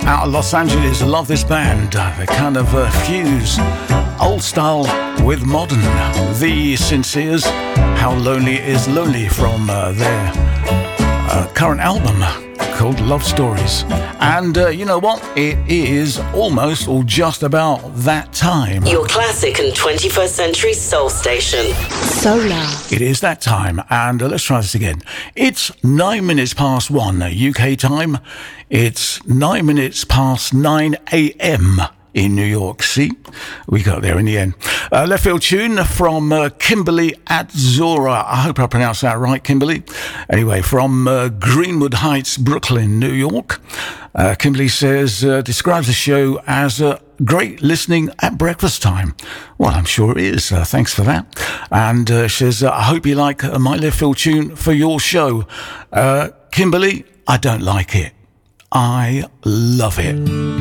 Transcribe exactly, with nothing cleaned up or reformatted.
out of Los Angeles. I love this band. Uh, they kind of uh, fuse old style with modern. The Sinceres, How Lonely Is Lonely, from uh, their uh, current album called Love Stories. And uh, you know what? It is almost or just about that time. Your classic and twenty-first century soul station. Solar. It is that time. And uh, let's try this again. It's nine minutes past one uh, U K time. It's nine minutes past nine a.m. in New York. See, we got there in the end. Uh, left field tune from uh, Kimberly Atzora. I hope I pronounced that right, Kimberly. Anyway, from uh, Greenwood Heights, Brooklyn, New York. Uh, Kimberly says, uh, describes the show as uh, great listening at breakfast time. Well, I'm sure it is. Uh, thanks for that. And uh, she says, uh, I hope you like uh, my left field tune for your show. Uh, Kimberly, I don't like it. I love it.